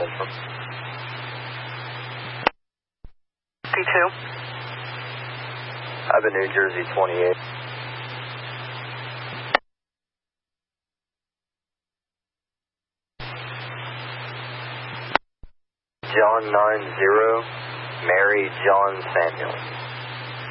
Central. P2. Avenue, Jersey 28. John 90, Mary John Samuel.